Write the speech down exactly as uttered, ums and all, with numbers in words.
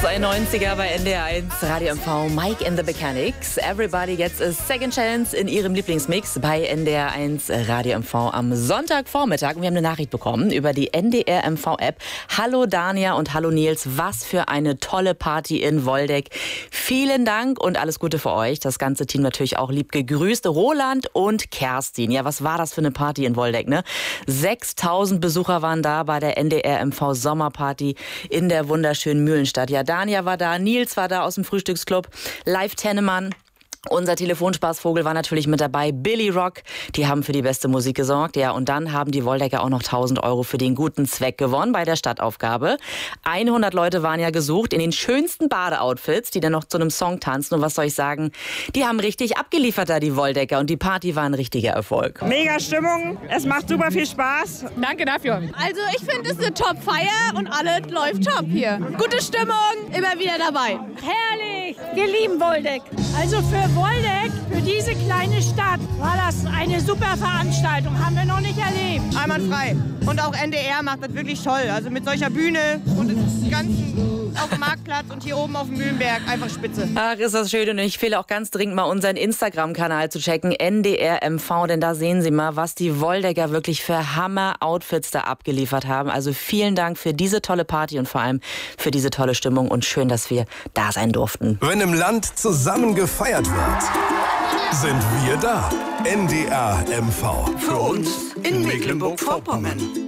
neunziger bei N D R eins Radio M V. Mike and the Mechanics. Everybody gets a second chance in ihrem Lieblingsmix bei N D R eins Radio M V am Sonntagvormittag. Und wir haben eine Nachricht bekommen über die N D R M V-App. Hallo Dania und hallo Nils. Was für eine tolle Party in Woldeck. Vielen Dank und alles Gute für euch. Das ganze Team natürlich auch lieb gegrüßt. Roland und Kerstin. Ja, was war das für eine Party in Woldeck, ne? sechstausend Besucher waren da bei der N D R M V Sommerparty in der wunderschönen Mühlenstadt. Ja, Dania war da, Nils war da aus dem Frühstücksclub, Live Tennemann. Unser Telefonspaßvogel war natürlich mit dabei, Billy Rock. Die haben für die beste Musik gesorgt. Ja, und dann haben die Woldecker auch noch tausend Euro für den guten Zweck gewonnen bei der Stadtaufgabe. hundert Leute waren ja gesucht in den schönsten Badeoutfits, die dann noch zu einem Song tanzen. Und was soll ich sagen? Die haben richtig abgeliefert da, die Woldecker. Und die Party war ein richtiger Erfolg. Mega Stimmung. Es macht super viel Spaß. Danke dafür. Also ich finde, es ist eine Top-Feier und alles läuft top hier. Gute Stimmung, immer wieder dabei. Herrlich. Wir lieben Woldeck. Also für Woldeck, für diese kleine Stadt, war das eine super Veranstaltung. Haben wir noch nicht erlebt. Einwandfrei. Und auch N D R macht das wirklich toll. Also mit solcher Bühne und dem ganzen auf dem Marktplatz und hier oben auf dem Mühlenberg. Einfach spitze. Ach, ist das schön. Und ich empfehle auch ganz dringend mal unseren Instagram-Kanal zu checken. N D R M V. Denn da sehen Sie mal, was die Woldecker wirklich für Hammer-Outfits da abgeliefert haben. Also vielen Dank für diese tolle Party und vor allem für diese tolle Stimmung. Und schön, dass wir da sein durften. Wenn im Land zusammen gefeiert wird, sind wir da. N D R M V. Für uns in Mecklenburg-Vorpommern.